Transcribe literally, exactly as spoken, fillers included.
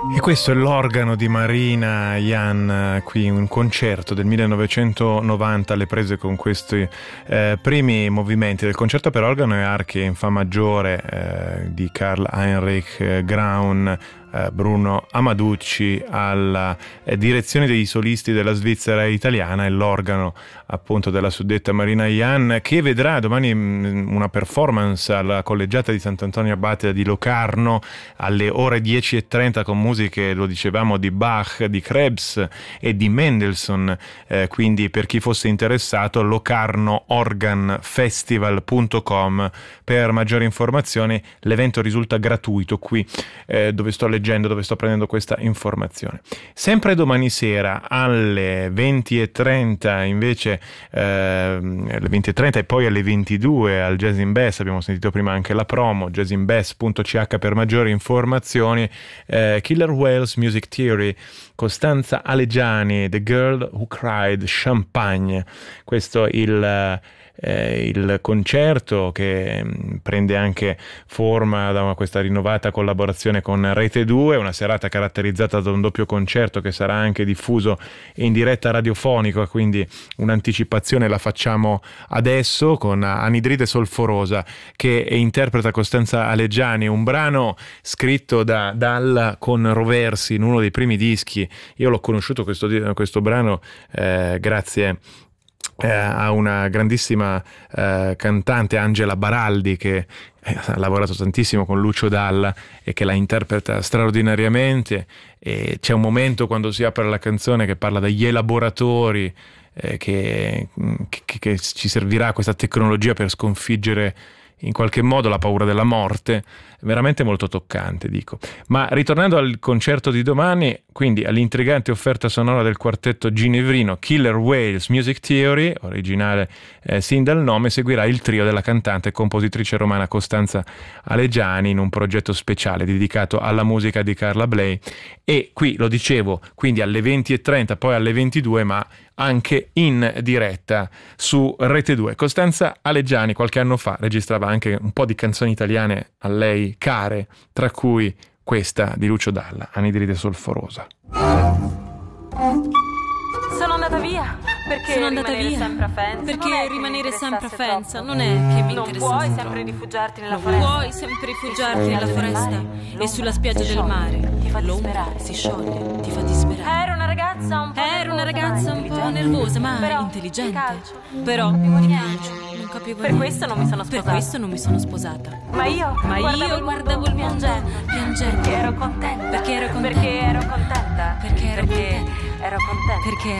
E questo è l'organo di Marina Yan, qui un concerto del millenovecentonovanta alle prese con questi eh, primi movimenti del concerto per organo e archi in fa maggiore eh, di Karl Heinrich Graun, eh, Bruno Amaducci alla eh, direzione dei solisti della Svizzera italiana, e l'organo appunto della suddetta Marina Yan, che vedrà domani mh, una performance alla collegiata di Sant'Antonio Abate di Locarno alle ore dieci e trenta con musiche, lo dicevamo, di Bach, di Krebs e di Mendelssohn, eh, quindi per chi fosse interessato locarno organ festival punto com per maggiori informazioni. L'evento risulta gratuito qui eh, dove sto leggendo, dove sto prendendo questa informazione. Sempre domani sera alle venti e trenta invece eh, alle venti e trenta e poi alle ventidue al Jazz in Bass, abbiamo sentito prima anche la promo, jazz in bass punto c h per maggiori informazioni. eh, Killer Whales Music Theory, Costanza Alegiani, The Girl Who Cried Champagne. Questo il Eh, il concerto che mh, prende anche forma da una, questa rinnovata collaborazione con Rete due, una serata caratterizzata da un doppio concerto che sarà anche diffuso in diretta radiofonica, quindi un'anticipazione la facciamo adesso con Anidride Solforosa che interpreta Costanza Alegiani, un brano scritto da Dalla con Roversi in uno dei primi dischi. Io l'ho conosciuto questo, questo brano eh, grazie Eh, a una grandissima eh, cantante, Angela Baraldi, che eh, ha lavorato tantissimo con Lucio Dalla e che la interpreta straordinariamente. E c'è un momento quando si apre la canzone che parla degli elaboratori, eh, che, che, che ci servirà questa tecnologia per sconfiggere in qualche modo la paura della morte. Veramente molto toccante, dico. Ma ritornando al concerto di domani, quindi all'intrigante offerta sonora del quartetto ginevrino Killer Whales Music Theory, originale eh, sin dal nome, seguirà il trio della cantante e compositrice romana Costanza Alegiani in un progetto speciale dedicato alla musica di Carla Bley. E qui lo dicevo, quindi alle venti e trenta, poi alle ventidue, ma anche in diretta su Rete due. Costanza Alegiani qualche anno fa registrava anche un po' di canzoni italiane a lei care, tra cui questa di Lucio Dalla, Anidride Solforosa. Sono andata via perché Sono andata rimanere via sempre a Faenza perché non è che rimanere mi sempre a interessasse Faenza troppo. non è che mi Non interessasse puoi troppo. sempre rifugiarti nella Non foresta. puoi sempre rifugiarti nella foresta e sulla spiaggia del mare. Ti fa L'ombra disperare. si scioglie, ti fa disperare. Ero una ragazza un po' Ero una nervosa, ragazza ma un po' intelligente. nervosa ma Però, intelligente. di calcio, Però non di capivo niente. calcio non capivo Per niente. questo non mi sono Per sposata. questo non mi sono sposata. Ma io Ma guardavo io guardavo il mondo piangendo. piangendo. Perché ero contenta. Perché ero contenta. Perché ero contenta. Perché ero Perché contenta. ero contenta. Perché